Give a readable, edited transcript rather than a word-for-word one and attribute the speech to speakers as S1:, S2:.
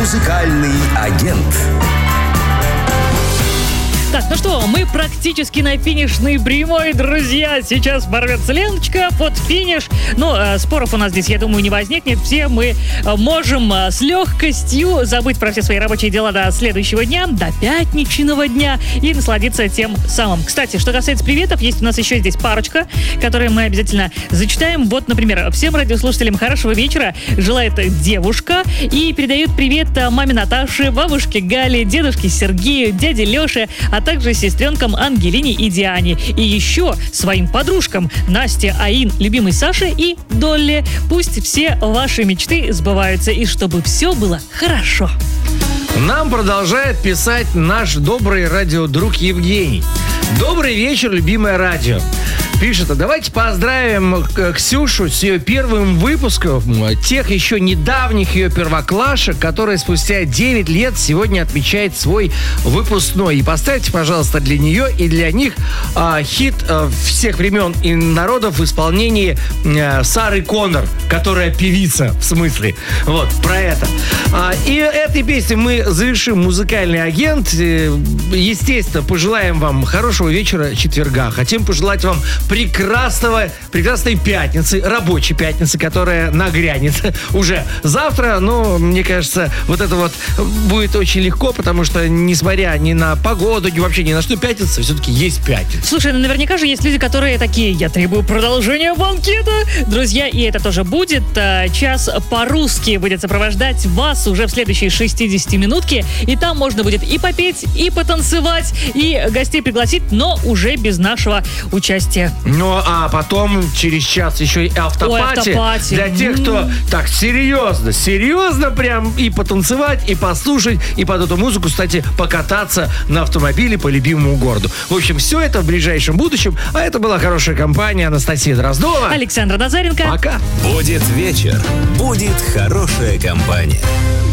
S1: Музыкальный агент.
S2: Так, ну что, мы практически на финишной прямой, друзья. Сейчас порвется ленточка под финиш. Но споров у нас здесь, я думаю, не возникнет. Все мы можем с легкостью забыть про все свои рабочие дела до следующего дня, до пятничного дня, и насладиться тем самым. Кстати, что касается приветов, есть у нас еще здесь парочка, которые мы обязательно зачитаем. Вот, например, всем радиослушателям хорошего вечера желает девушка и передает привет маме Наташе, бабушке Гале, дедушке Сергею, дяде Леше, а также сестренкам Ангелине и Диане. И еще своим подружкам Насте, Аин, любимой Саше и Долле. Пусть все ваши мечты сбываются, и чтобы все было хорошо.
S3: Нам продолжает писать наш добрый радиодруг Евгений. Добрый вечер, любимое радио. Пишет: давайте поздравим Ксюшу с ее первым выпуском тех еще недавних ее первоклашек, которая спустя 9 лет сегодня отмечает свой выпускной. И поставьте, пожалуйста, для нее и для них хит всех времен и народов в исполнении Сары Коннор, которая певица, в смысле. Вот, про это. И этой песней мы завершим музыкальный агент. Естественно, пожелаем вам хорошего вечера четверга. Хотим пожелать вам прекрасной пятницы, рабочей пятницы, которая нагрянет уже завтра. Но, мне кажется, вот это вот будет очень легко, потому что, несмотря ни на погоду, ни вообще ни на что, пятница все-таки есть пятница.
S2: Слушай, ну наверняка же есть люди, которые такие: я требую продолжения банкета. Друзья, и это тоже будет. Час по-русски будет сопровождать вас уже в следующей 60-минутке. И там можно будет и попеть, и потанцевать, и гостей пригласить, но уже без нашего участия.
S3: Ну, а потом через час еще и автопати. Для тех, кто так серьезно прям и потанцевать, и послушать, и под эту музыку, кстати, покататься на автомобиле по любимому городу. В общем, все это в ближайшем будущем. А это была хорошая компания. Анастасия Дроздова,
S2: Александра Назаренко.
S3: Пока.
S1: Будет вечер, будет хорошая компания.